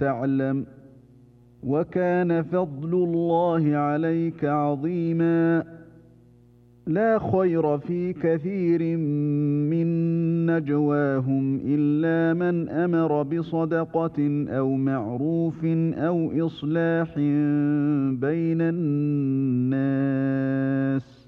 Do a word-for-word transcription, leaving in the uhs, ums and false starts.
تعلم وكان فضل الله عليك عظيما لا خير في كثير من نجواهم إلا من أمر بصدقة أو معروف أو إصلاح بين الناس